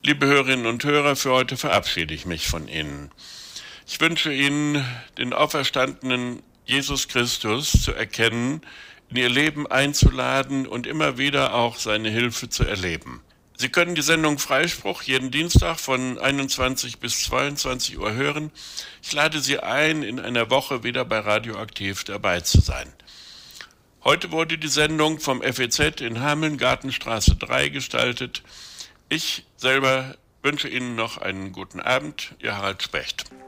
Liebe Hörerinnen und Hörer, für heute verabschiede ich mich von Ihnen. Ich wünsche Ihnen, den auferstandenen Jesus Christus zu erkennen, in Ihr Leben einzuladen und immer wieder auch seine Hilfe zu erleben. Sie können die Sendung Freispruch jeden Dienstag von 21 bis 22 Uhr hören. Ich lade Sie ein, in einer Woche wieder bei Radioaktiv dabei zu sein. Heute wurde die Sendung vom FEZ in Hameln, Gartenstraße 3 gestaltet. Ich selber wünsche Ihnen noch einen guten Abend, Ihr Harald Specht.